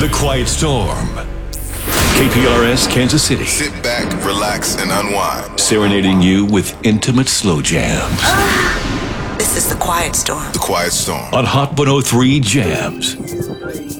The Quiet Storm. KPRS Kansas City. Sit back, relax, and unwind. Serenading you with intimate slow jams. This is The Quiet Storm. The Quiet Storm. On Hot 103 Jams.